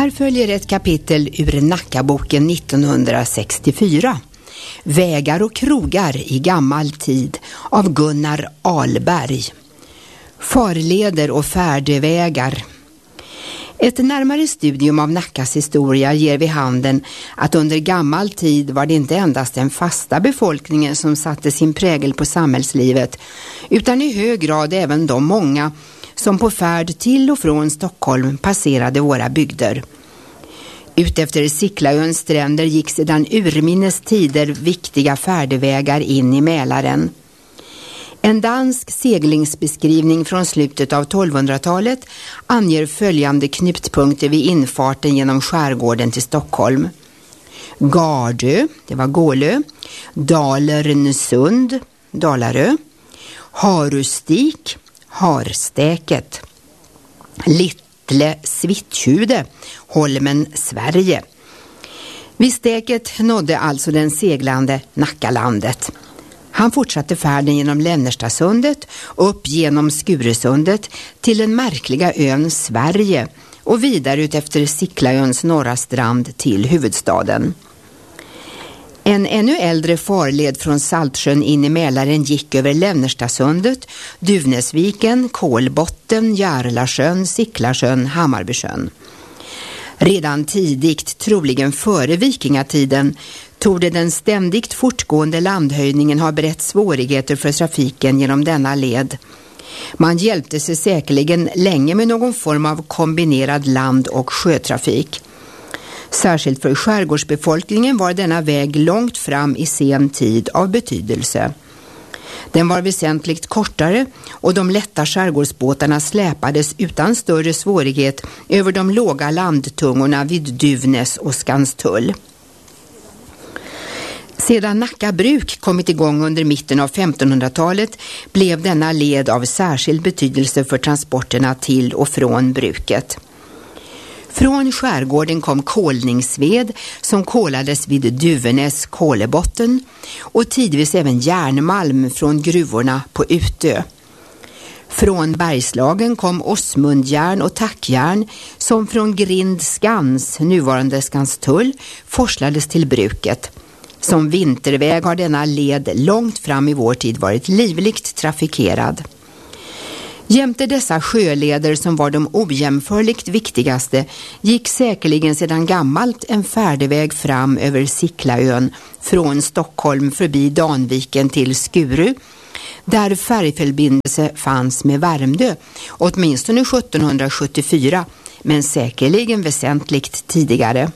Här följer ett kapitel ur Nackaboken 1964. Vägar och krogar i gammal tid av Gunnar Ahlberg. Farleder och färdevägar. Ett närmare studium av Nackas historia ger vid handen att under gammal tid var det inte endast den fasta befolkningen som satte sin prägel på samhällslivet, utan i hög grad även de många som på färd till och från Stockholm passerade våra bygder. Utefter Sicklaöns stränder gick sedan urminnes tider viktiga färdevägar in i Mälaren. En dansk seglingsbeskrivning från slutet av 1200-talet anger följande knutpunkter vid infarten genom skärgården till Stockholm. Gardö, det var Gålö, Dalernsund, Dalarö, Harustik, Harstäket, Little Svittjude, Holmen, Sverige. Vid Stäket nådde alltså den seglande Nackalandet. Han fortsatte färden genom Lännerstasundet, upp genom Skuresundet till den märkliga ön Sverige och vidare ut efter Sicklaöns norra strand till huvudstaden. En ännu äldre farled från Saltsjön in i Mälaren gick över Lännerstasundet, Duvnäsviken, Kolbotten, Järlasjön, Sicklasjön, Hammarbysjön. Redan tidigt, troligen före vikingatiden, torde den ständigt fortgående landhöjningen ha berett svårigheter för trafiken genom denna led. Man hjälpte sig säkerligen länge med någon form av kombinerad land- och sjötrafik. Särskilt för skärgårdsbefolkningen var denna väg långt fram i sen tid av betydelse. Den var väsentligt kortare och de lätta skärgårdsbåtarna släpades utan större svårighet över de låga landtungorna vid Duvnäs och Skanstull. Sedan Nacka bruk kommit igång under mitten av 1500-talet blev denna led av särskild betydelse för transporterna till och från bruket. Från skärgården kom kolningsved som kolades vid Duvnäs kolebotten och tidvis även järnmalm från gruvorna på Utö. Från Bergslagen kom osmundjärn och tackjärn som från Grind Skans, nuvarande Skanstull, forslades till bruket. Som vinterväg har denna led långt fram i vår tid varit livligt trafikerad. Jämte dessa sjöleder som var de ojämförligt viktigaste gick säkerligen sedan gammalt en färdeväg fram över Sicklaön från Stockholm förbi Danviken till Skuru, där färgförbindelse fanns med Värmdö, åtminstone 1774, men säkerligen väsentligt tidigare.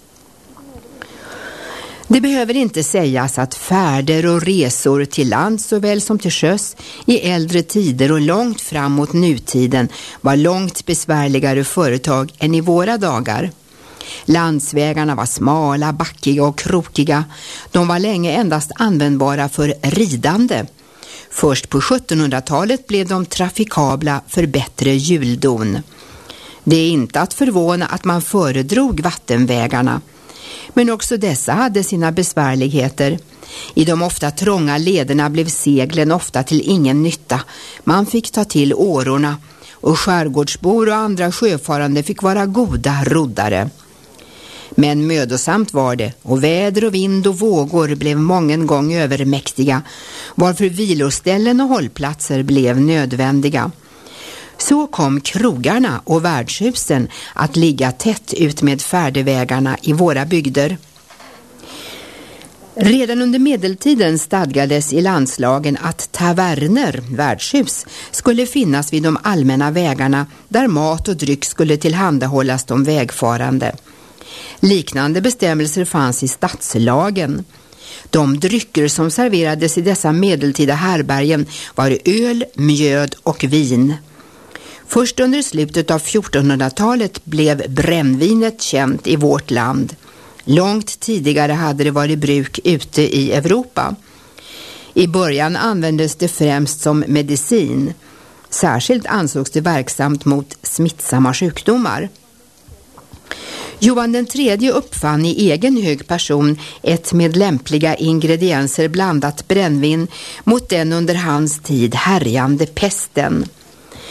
Det behöver inte sägas att färder och resor till land såväl som till sjöss i äldre tider och långt framåt nutiden var långt besvärligare företag än i våra dagar. Landsvägarna var smala, backiga och krokiga. De var länge endast användbara för ridande. Först på 1700-talet blev de trafikabla för bättre hjuldon. Det är inte att förvåna att man föredrog vattenvägarna. Men också dessa hade sina besvärligheter. I de ofta trånga lederna blev seglen ofta till ingen nytta. Man fick ta till årorna och skärgårdsbor och andra sjöfarande fick vara goda roddare. Men mödosamt var det och väder och vind och vågor blev mången gång övermäktiga, varför viloställen och hållplatser blev nödvändiga. Så kom krogarna och värdshusen att ligga tätt ut med färdevägarna i våra bygder. Redan under medeltiden stadgades i landslagen att taverner, värdshus, skulle finnas vid de allmänna vägarna där mat och dryck skulle tillhandahållas de vägfarande. Liknande bestämmelser fanns i stadslagen. De drycker som serverades i dessa medeltida härbergen var öl, mjöd och vin. Först under slutet av 1400-talet blev brännvinet känt i vårt land. Långt tidigare hade det varit bruk ute i Europa. I början användes det främst som medicin. Särskilt ansågs det verksamt mot smittsamma sjukdomar. Johan III uppfann i egen hög person ett med lämpliga ingredienser blandat brännvin mot den under hans tid härjande pesten.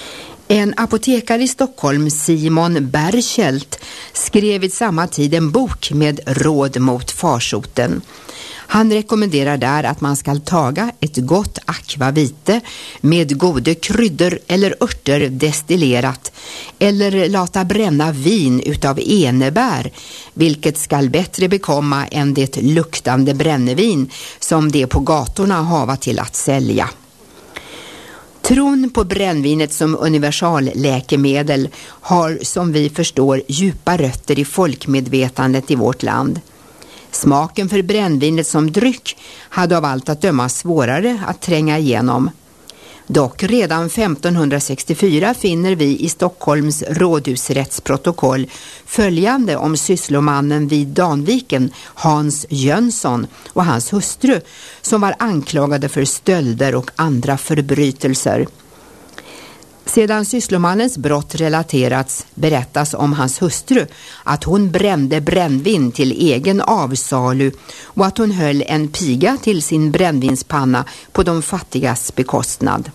En apotekare i Stockholm, Simon Berchelt, skrev vid samma tid en bok med råd mot farsoten. Han rekommenderar där att man ska taga ett gott akvavite med gode kryddor eller örter destillerat eller låta bränna vin utav enebär, vilket skall bättre bekomma än det luktande brännevin som det på gatorna hava till att sälja. Tron på brännvinet som universalläkemedel har, som vi förstår, djupa rötter i folkmedvetandet i vårt land. Smaken för brännvinet som dryck hade av allt att döma svårare att tränga igenom. Dock redan 1564 finner vi i Stockholms rådhusrättsprotokoll följande om sysslomannen vid Danviken, Hans Jönsson, och hans hustru, som var anklagade för stölder och andra förbrytelser. Sedan sysslomannens brott relaterats berättas om hans hustru att hon brände brännvin till egen avsalu och att hon höll en piga till sin brännvinspanna på de fattigas bekostnad.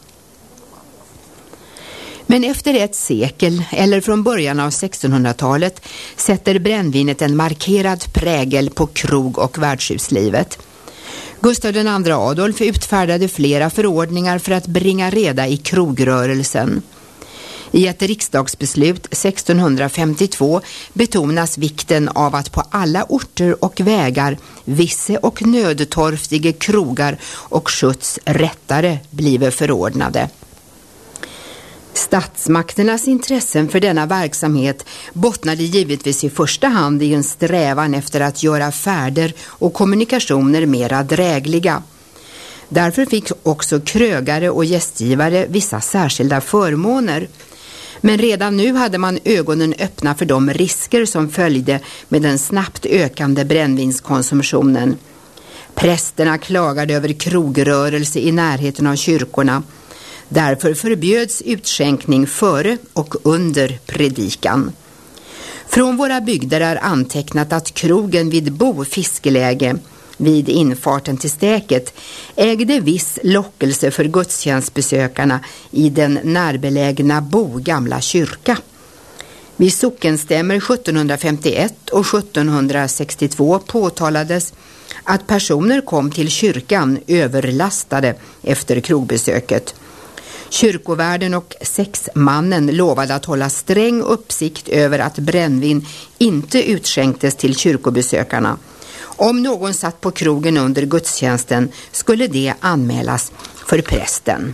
Men efter ett sekel, eller från början av 1600-talet, sätter brännvinet en markerad prägel på krog- och värdshuslivet. Gustav II Adolf utfärdade flera förordningar för att bringa reda i krogrörelsen. I ett riksdagsbeslut 1652 betonas vikten av att på alla orter och vägar visse och nödtorftige krogar och skjuts rättare blive förordnade. Statsmakternas intressen för denna verksamhet bottnade givetvis i första hand i en strävan efter att göra färder och kommunikationer mera drägliga. Därför fick också krögare och gästgivare vissa särskilda förmåner. Men redan nu hade man ögonen öppna för de risker som följde med den snabbt ökande brännvinskonsumtionen. Prästerna klagade över krogrörelse i närheten av kyrkorna. Därför förbjöds utskänkning före och under predikan. Från våra bygder är antecknat att krogen vid Bo fiskeläge, vid infarten till Stäket, ägde viss lockelse för gudstjänstbesökarna i den närbelägna Bo gamla kyrka. Vid sockenstämmer 1751 och 1762 påtalades att personer kom till kyrkan överlastade efter krogbesöket. Kyrkovärden och sexmannen lovade att hålla sträng uppsikt över att brännvin inte utskänktes till kyrkobesökarna. Om någon satt på krogen under gudstjänsten skulle det anmälas för prästen.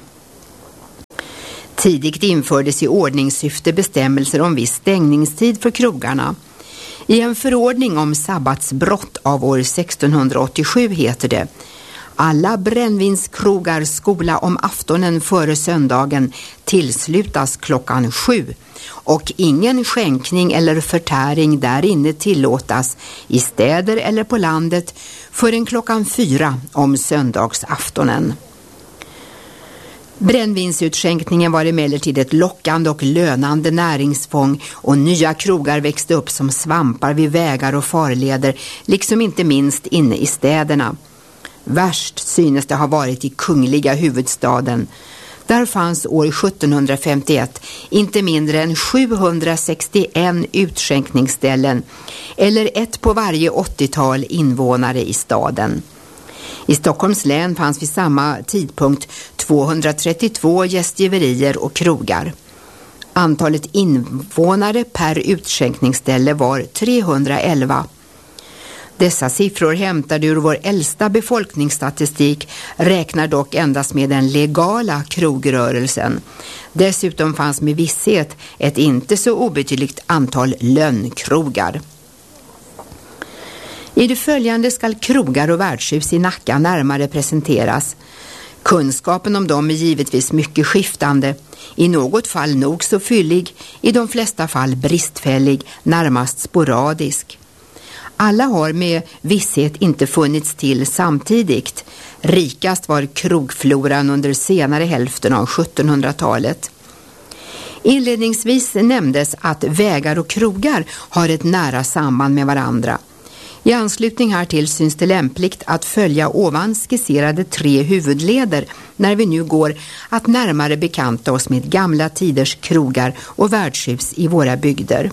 Tidigt infördes i ordningssyfte bestämmelser om viss stängningstid för krogarna. I en förordning om sabbatsbrott av år 1687 heter det: alla brännvinskrogar skola om aftonen före söndagen tillslutas 7:00 och ingen skänkning eller förtäring där inne tillåtas i städer eller på landet förrän 4:00 om söndagsaftonen. Brännvinsutskänkningen var emellertid ett lockande och lönande näringsfång och nya krogar växte upp som svampar vid vägar och farleder, liksom inte minst inne i städerna. Värst synes det ha varit i kungliga huvudstaden. Där fanns år 1751 inte mindre än 761 utskänkningsställen, eller ett på varje 80-tal invånare i staden. I Stockholms län fanns vid samma tidpunkt 232 gästgiverier och krogar. Antalet invånare per utskänkningsställe var 311. Dessa siffror hämtade ur vår äldsta befolkningsstatistik räknar dock endast med den legala krogrörelsen. Dessutom fanns med visshet ett inte så obetydligt antal lönnkrogar. I det följande skall krogar och värdshus i Nacka närmare presenteras. Kunskapen om dem är givetvis mycket skiftande, i något fall nog så fyllig, i de flesta fall bristfällig, närmast sporadisk. Alla har med visshet inte funnits till samtidigt. Rikast var krogfloran under senare hälften av 1700-talet. Inledningsvis nämndes att vägar och krogar har ett nära samband med varandra. I anslutning härtill syns det lämpligt att följa ovan skisserade 3 huvudleder när vi nu går att närmare bekanta oss med gamla tiders krogar och värdshus i våra bygder.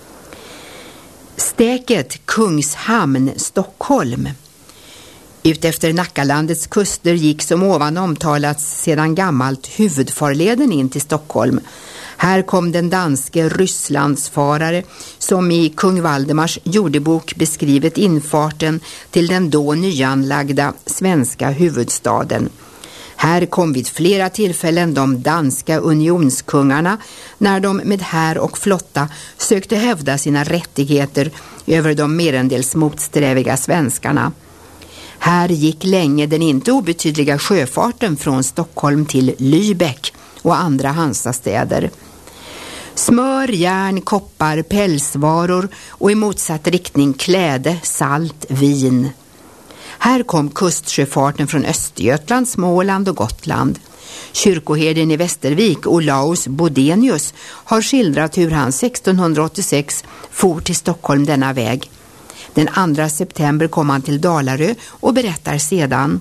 Stäket Kungshamn, Stockholm. Utefter Nackalandets kuster gick som ovan omtalats sedan gammalt huvudfarleden in till Stockholm. Här kom den danske Rysslandsfarare som i kung Valdemars jordebok beskrivit infarten till den då nyanlagda svenska huvudstaden. Här kom vid flera tillfällen de danska unionskungarna när de med här och flotta sökte hävda sina rättigheter över de merendels motsträviga svenskarna. Här gick länge den inte obetydliga sjöfarten från Stockholm till Lübeck och andra Hansastäder. Smör, järn, koppar, pälsvaror och i motsatt riktning kläde, salt, vin. Här kom kustsjöfarten från Östergötland, Småland och Gotland. Kyrkoherden i Västervik, Olaus Bodenius, har skildrat hur han 1686 for till Stockholm denna väg. Den 2 september kom han till Dalarö och berättar sedan: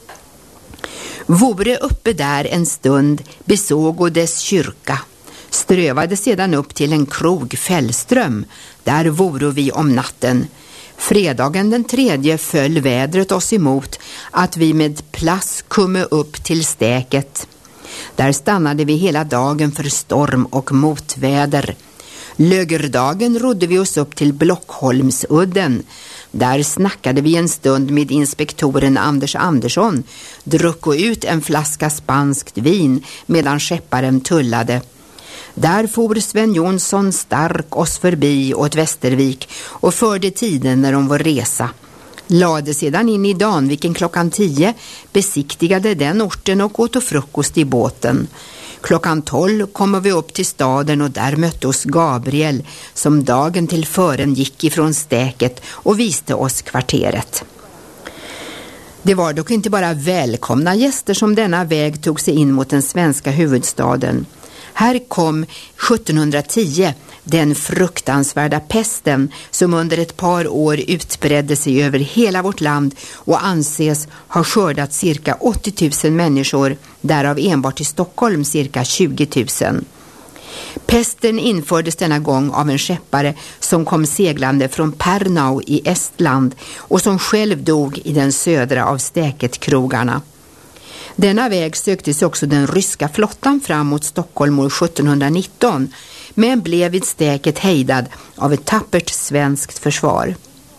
vore uppe där en stund, besåg dess kyrka. Strövade sedan upp till en krog, Fällström. Där voro vi om natten. Fredagen den 3 föll vädret oss emot att vi med plass kumme upp till stäket. Där stannade vi hela dagen för storm och motväder. Lögerdagen rodde vi oss upp till Blockholmsudden. Där snackade vi en stund med inspektoren Anders Andersson, druck ut en flaska spanskt vin medan skepparen tullade. Där for Sven Jonsson stark oss förbi åt Västervik och förde tiden när de var resa. Lade sedan in i Danviken klockan 10, besiktigade den orten och åt frukost i båten. Klockan 12 kommer vi upp till staden och där mötte oss Gabriel som dagen till fören gick ifrån stäket och viste oss kvarteret. Det var dock inte bara välkomna gäster som denna väg tog sig in mot den svenska huvudstaden. Här kom 1710 den fruktansvärda pesten som under ett par år utbredde sig över hela vårt land och anses ha skördat cirka 80 000 människor, därav enbart i Stockholm cirka 20 000. Pesten infördes denna gång av en skeppare som kom seglande från Pernau i Estland och som själv dog i den södra av stäketkrogarna. Denna väg söktes också den ryska flottan fram mot Stockholm år 1719, men blev vid stäket hejdad av ett tappert svenskt försvar.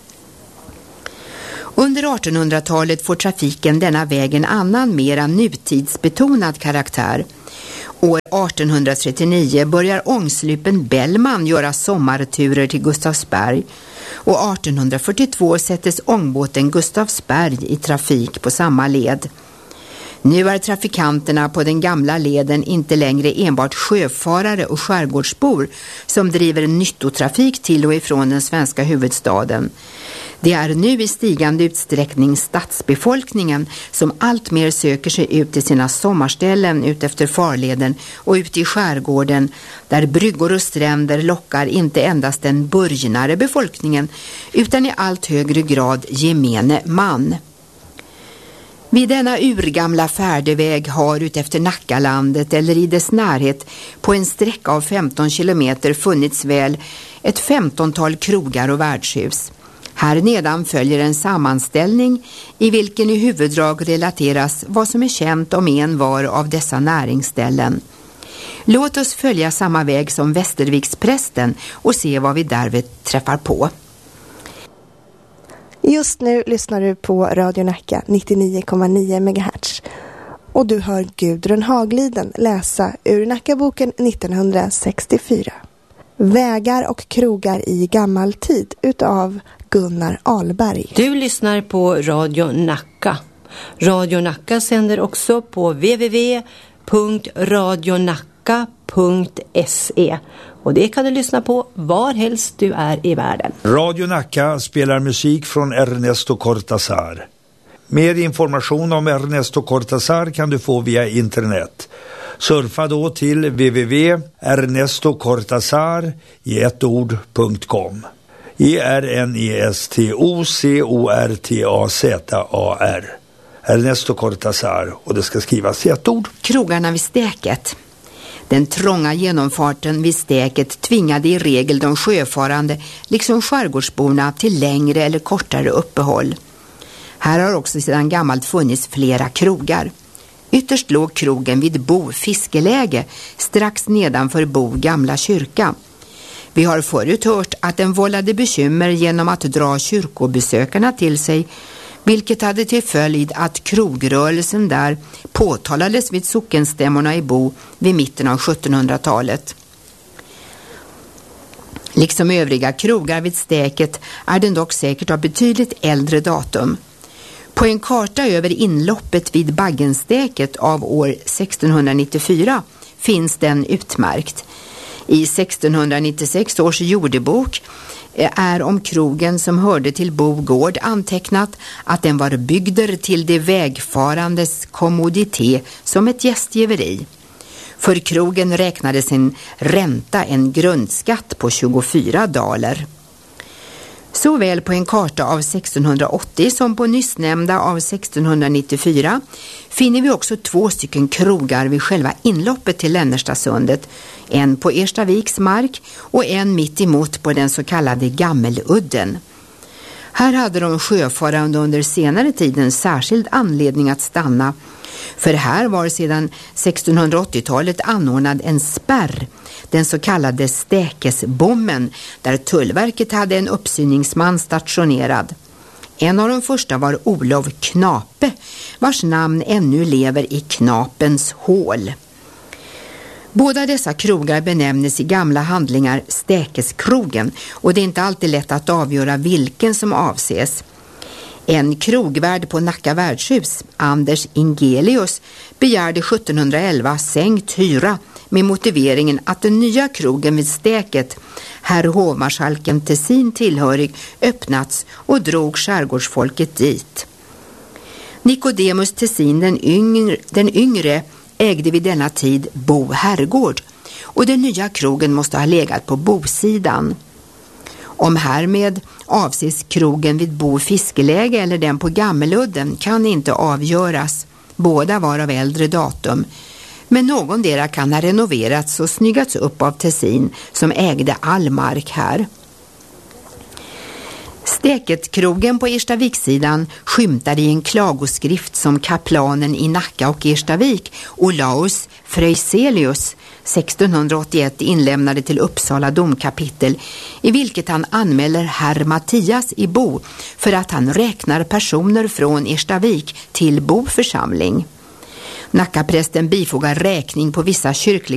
Under 1800-talet får trafiken denna väg en annan, mera nutidsbetonad karaktär. År 1839 börjar ångslupen Bellman göra sommarturer till Gustavsberg och 1842 sättes ångbåten Gustavsberg i trafik på samma led. Nu är trafikanterna på den gamla leden inte längre enbart sjöfarare och skärgårdsbor som driver nyttotrafik till och ifrån den svenska huvudstaden. Det är nu i stigande utsträckning stadsbefolkningen som allt mer söker sig ut till sina sommarställen ut efter farleden och ut i skärgården, där bryggor och stränder lockar inte endast den burgnare befolkningen utan i allt högre grad gemene man. Vid denna urgamla färdeväg har utefter Nackalandet eller i dess närhet på en sträcka av 15 kilometer funnits väl ett 15-tal krogar och värdshus. Här nedan följer en sammanställning i vilken i huvuddrag relateras vad som är känt om en var av dessa näringsställen. Låt oss följa samma väg som Västerviksprästen och se vad vi därvid träffar på. Just nu lyssnar du på Radio Nacka 99,9 MHz och du hör Gudrun Hagliden läsa ur Nackaboken 1964. Vägar och krogar i gammal tid utav Gunnar Ahlberg. Du lyssnar på Radio Nacka. Radio Nacka sänder också på www.radionacka.se och det kan du lyssna på var helst du är i världen. Radio Nacka spelar musik från Ernesto Cortázar. Mer information om Ernesto Cortázar kan du få via internet. Surfa då till www.ernestocortazar.com. Ernestocortazar. Ernesto Cortazar, och det ska skrivas i ett ord. Krogarna vid Stäket. Den trånga genomfarten vid Stäket tvingade i regel de sjöfarande liksom skärgårdsborna till längre eller kortare uppehåll. Här har också sedan gammalt funnits flera krogar. Ytterst låg krogen vid Bo fiskeläge strax nedanför Bo gamla kyrka. Vi har förut hört att den vållade bekymmer genom att dra kyrkobesökarna till sig, vilket hade till följd att krogrörelsen där påtalades vid sockenstämmorna i Bo vid mitten av 1700-talet. Liksom övriga krogar vid Stäket är den dock säkert av betydligt äldre datum. På en karta över inloppet vid Baggenstäket av år 1694 finns den utmärkt. I 1696 års jordebok är om krogen som hörde till Bo gård antecknat att den var byggder till de vägfarandes kommoditet som ett gästgiveri. För krogen räknades en ränta, en grundskatt på 24 daler. Såväl på en karta av 1680 som på nyssnämnda av 1694 finner vi också 2 stycken krogar vid själva inloppet till Lännerstasundet, en på Erstaviks mark och en mitt emot på den så kallade Gammeludden. Här hade de sjöfarande under senare tid en särskild anledning att stanna, för här var sedan 1680-talet anordnad en spärr, den så kallade Stäkesbommen, där tullverket hade en uppsyningsman stationerad. En av de första var Olof Knape, vars namn ännu lever i Knapens hål. Båda dessa krogar benämnes i gamla handlingar Stäkeskrogen, och det är inte alltid lätt att avgöra vilken som avses. En krogvärd på Nacka värdshus, Anders Ingelius, begärde 1711 sänkt hyra med motiveringen att den nya krogen vid Stäket, herr hovmarskalken Tessin tillhörig, öppnats och drog skärgårdsfolket dit. Nikodemus Tessin den yngre ägde vid denna tid Bo herrgård, och den nya krogen måste ha legat på Bosidan. Om härmed avses krogen vid Bo fiskeläge eller den på Gammeludden kan inte avgöras. Båda var av äldre datum, men någondera kan ha renoverats och snyggats upp av Tessin som ägde all mark här. Stäketkrogen på Erstaviksidan skymtade i en klagoskrift som kaplanen i Nacka och Erstavik, Olaus Fröjselius, 1681 inlämnade till Uppsala domkapitel, i vilket han anmäler herr Mattias i Bo för att han räknar personer från Erstavik till Bo församling. Nackaprästen bifogar räkning på vissa kyrkliga